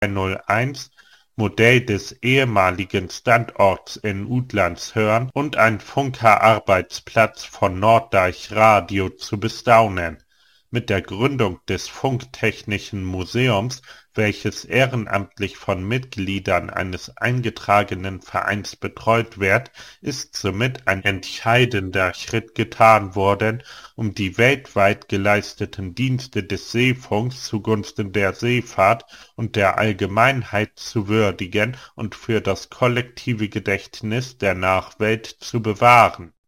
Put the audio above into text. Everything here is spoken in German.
201, Modell des ehemaligen Standorts in Udlandshörn und ein Funker-Arbeitsplatz von Norddeich Radio zu bestaunen. Mit der Gründung des Funktechnischen Museums, welches ehrenamtlich von Mitgliedern eines eingetragenen Vereins betreut wird, ist somit ein entscheidender Schritt getan worden, um die weltweit geleisteten Dienste des Seefunks zugunsten der Seefahrt und der Allgemeinheit zu würdigen und für das kollektive Gedächtnis der Nachwelt zu bewahren.